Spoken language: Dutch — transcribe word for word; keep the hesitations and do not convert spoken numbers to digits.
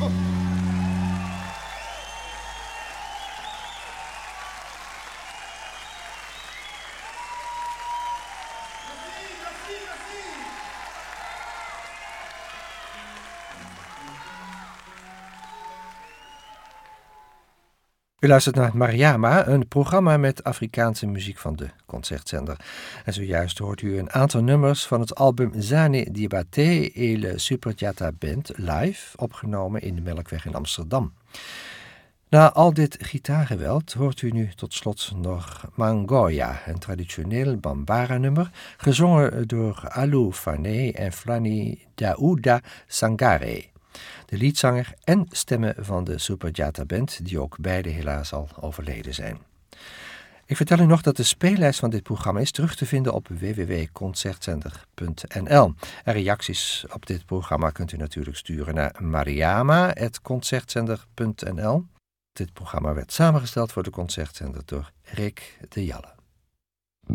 U luistert naar Mariama, een programma met Afrikaanse muziek van de Concertzender. En zojuist hoort u een aantal nummers van het album Zane Diabaté et le Superdiata Band live, opgenomen in de Melkweg in Amsterdam. Na al dit gitaargeweld hoort u nu tot slot nog Mangoya, een traditioneel Bambara-nummer, gezongen door Alou Fané en Flani Daouda Sangare, de liedzanger en stemmen van de Superdiata Band, die ook beide helaas al overleden zijn. Ik vertel u nog dat de speellijst van dit programma is terug te vinden op w w w punt concertzender punt n l. En reacties op dit programma kunt u natuurlijk sturen naar mariama punt concertzender punt n l. Dit programma werd samengesteld voor de Concertzender door Rick de Jalle.